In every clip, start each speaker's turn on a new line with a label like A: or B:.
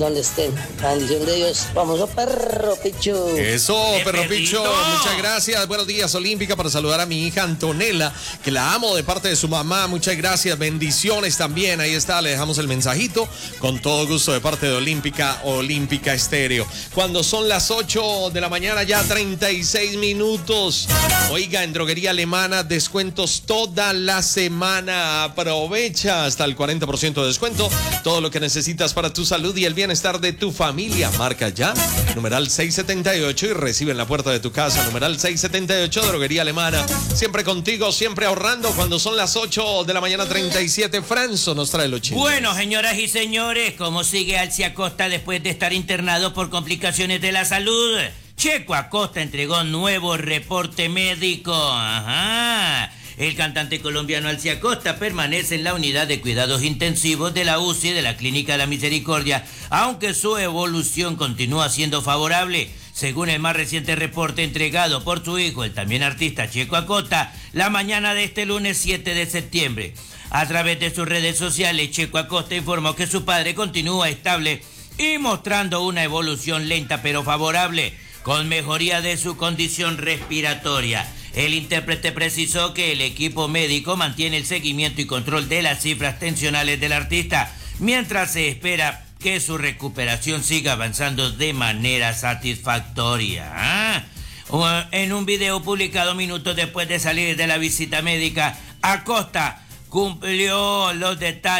A: donde estén. La bendición de Dios. Famoso perro Pichu.
B: Eso, perro Pichu,
C: perrito!
B: muchas gracias. Buenos días, Olímpica, para saludar a mi hija Antonella, que la amo de parte de su mamá. Muchas gracias, bendiciones también. Ahí está, le dejamos el mensajito con todo gusto de parte de Olímpica Estéreo. Cuando son las 8 de la mañana, ya 36 minutos. Oiga, en Droguería Alemana, descuentos toda la semana. Aprovecha hasta el 40% de descuento. Todo lo que necesitas para tu salud y el bienestar de tu familia. Marca ya, numeral 678 y recibe en la puerta de tu casa. Numeral 678, Droguería Alemana. Siempre contigo, siempre ahorrando. Cuando son las 8 de la mañana, 37, Franzo nos trae los chismes.
C: Bueno, señoras y señores, ¿cómo sigue Alci Acosta después de estar internado por complicaciones de la salud? Checo Acosta entregó nuevo reporte médico. Ajá. El cantante colombiano Alci Acosta permanece en la unidad de cuidados intensivos de la UCI de la Clínica La Misericordia, aunque su evolución continúa siendo favorable. Según el más reciente reporte entregado por su hijo, el también artista Checo Acosta, la mañana de este lunes 7 de septiembre. A través de sus redes sociales, Checo Acosta informó que su padre continúa estable y mostrando una evolución lenta pero favorable, con mejoría de su condición respiratoria. El intérprete precisó que el equipo médico mantiene el seguimiento y control de las cifras tensionales del artista, mientras se espera que su recuperación siga avanzando de manera satisfactoria. En un video publicado minutos después de salir de la visita médica, Acosta amplió los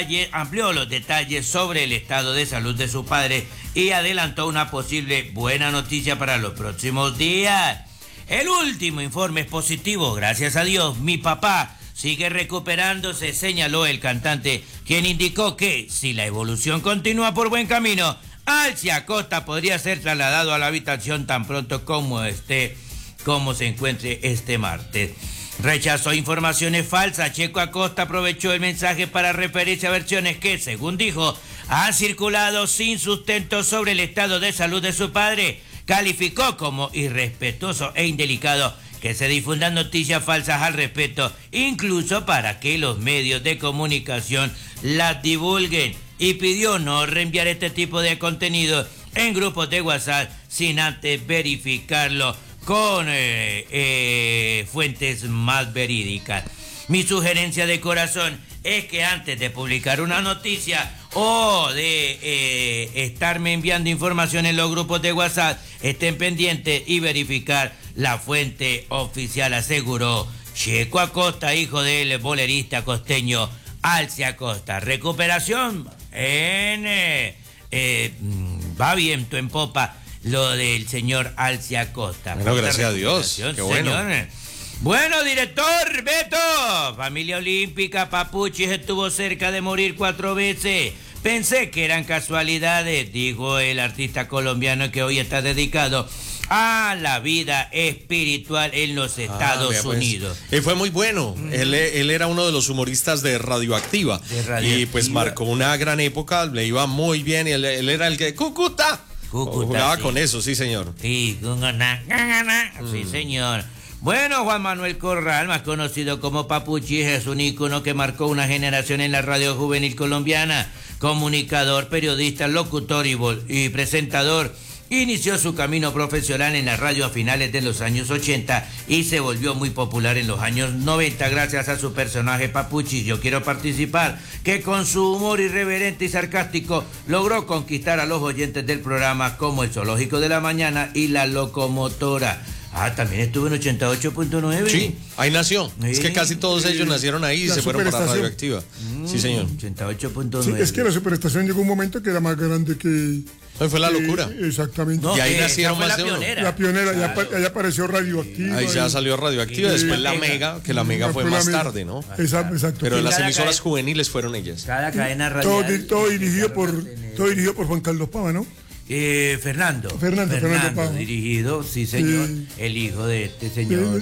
C: detalles sobre el estado de salud de su padre y adelantó una posible buena noticia para los próximos días. El último informe es positivo, gracias a Dios. Mi papá sigue recuperándose, señaló el cantante, quien indicó que si la evolución continúa por buen camino, Alci Acosta podría ser trasladado a la habitación tan pronto como se encuentre este martes. Rechazó informaciones falsas. Checo Acosta aprovechó el mensaje para referirse a versiones que, según dijo, han circulado sin sustento sobre el estado de salud de su padre. Calificó como irrespetuoso e indelicado que se difundan noticias falsas al respecto, incluso para que los medios de comunicación las divulguen, y pidió no reenviar este tipo de contenido en grupos de WhatsApp sin antes verificarlo con fuentes más verídicas. Mi sugerencia de corazón es que antes de publicar una noticia o de estarme enviando información en los grupos de WhatsApp, estén pendientes y verificar la fuente oficial, aseguró Checo Acosta, hijo del bolerista costeño Alci Acosta. Recuperación va viento en popa lo del señor Alci Acosta.
B: Bueno, gracias a Dios. Qué bueno.
C: Señor. Bueno, director Beto, familia olímpica, Papuchis estuvo cerca de morir 4 veces. Pensé que eran casualidades, dijo el artista colombiano que hoy está dedicado a la vida espiritual en los Estados Unidos.
B: Fue muy bueno. Él era uno de los humoristas de Radioactiva. Y pues marcó una gran época, le iba muy bien. Y él era el que Cúcuta jugaba
C: sí.
B: Con eso, sí señor.
C: Sí, sí señor. Bueno, Juan Manuel Corral, más conocido como Papuchis, es un ícono que marcó una generación en la radio juvenil colombiana. Comunicador, periodista, locutor y presentador. Inició su camino profesional en la radio a finales de los años 80 y se volvió muy popular en los años 90 gracias a su personaje Papuchis. Yo quiero participar, que con su humor irreverente y sarcástico logró conquistar a los oyentes del programa como el Zoológico de la Mañana y la Locomotora. También estuvo en 88.9.
B: Sí, ahí nació.
C: Sí.
B: Es que casi todos ellos nacieron ahí y se fueron para Radioactiva. Sí, señor.
C: 88.9.
D: Sí, es que la superestación llegó un momento que era más grande que...
B: Fue la locura.
D: Exactamente.
B: No, y ahí nacieron más de uno.
D: La pionera, claro. Ahí apareció Radioactiva.
B: Ahí ya salió Radioactiva, después la Mega, que la Mega fue más tarde, ¿no?
D: Exacto.
B: Pero las emisoras juveniles fueron ellas.
C: Cada cadena radial.
D: Todo dirigido por Juan Carlos Pava, ¿no?
C: Fernando
D: Pava.
C: Dirigido, sí señor, el hijo de este señor.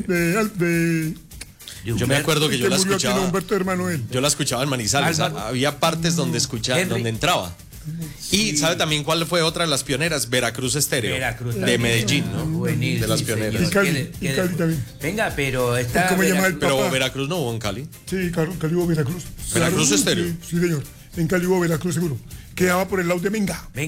B: Yo me acuerdo que yo la escuchaba.
D: Humberto, hermano él.
B: Yo la escuchaba en Manizales. Había partes donde donde entraba. Y ¿sabe también cuál fue otra de las pioneras? Veracruz Estéreo. De Medellín, ¿no?
C: Juvenil,
B: de las pioneras.
D: Y Cali también.
C: Venga, pero está.
D: ¿Cómo llama el
B: Pero
D: papá?
B: Veracruz no hubo en Cali.
D: Sí, Cali hubo Veracruz.
B: Veracruz Estéreo.
D: Sí, señor. En Cali hubo Veracruz seguro. Quedaba por el lado de Menga.